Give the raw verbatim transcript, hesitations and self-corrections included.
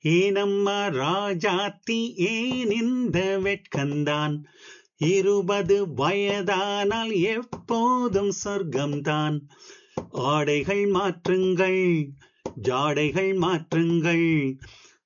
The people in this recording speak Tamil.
ஏனம்மா ராஜாத்தி ஏன் இந்த வெட்கந்தான் இருபது வயதானால் எப்போதும் சொர்க்கம்தான். ஆடைகள் மாற்றுங்கள், ஜாடைகள் மாற்றுங்கள்,